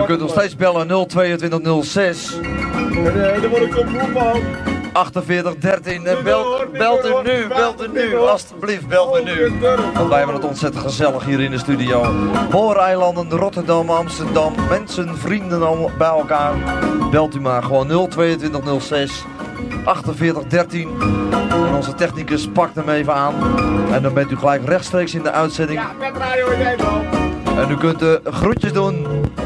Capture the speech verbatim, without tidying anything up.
U kunt nog steeds bellen nul tweeëntwintig nul zes. En daar word ik op roep van. achtenveertig dertien. En belt, belt u nu, belt u nu. Alsjeblieft, belt u nu. Want wij hebben het ontzettend gezellig hier in de studio. Booreilanden, Rotterdam, Amsterdam. Mensen, vrienden allemaal bij elkaar. Belt u maar gewoon nul tweeëntwintig nul zes. achtenveertig dertien. En onze technicus pakt hem even aan. En dan bent u gelijk rechtstreeks in de uitzending. Ja, met Radio Nederland. En u kunt de groetjes doen